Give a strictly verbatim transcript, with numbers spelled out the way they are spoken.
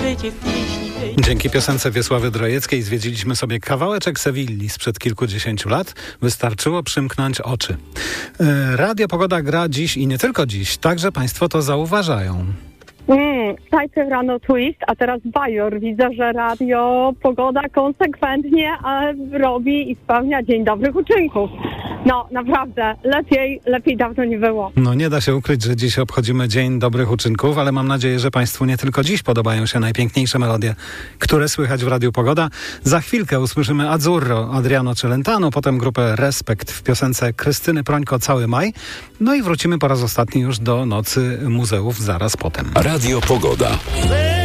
życie w pieśni tej. Dzięki piosence Wiesławy Drojeckiej zwiedziliśmy sobie kawałeczek Sewilli sprzed kilkudziesięciu lat. Wystarczyło przymknąć oczy. Radio Pogoda gra dziś i nie tylko dziś, także Państwo to zauważają. Mm, najpierw rano twist, a teraz bajor. Widzę, że Radio Pogoda konsekwentnie e, robi i spełnia dzień dobrych uczynków. No, naprawdę, lepiej, lepiej dawno nie było. No nie da się ukryć, że dziś obchodzimy Dzień Dobrych Uczynków, ale mam nadzieję, że Państwu nie tylko dziś podobają się najpiękniejsze melodie, które słychać w Radiu Pogoda. Za chwilkę usłyszymy Azzurro, Adriano Celentano, potem grupę Respekt w piosence Krystyny Prońko Cały Maj. No i wrócimy po raz ostatni już do Nocy Muzeów zaraz potem. Radio Pogoda.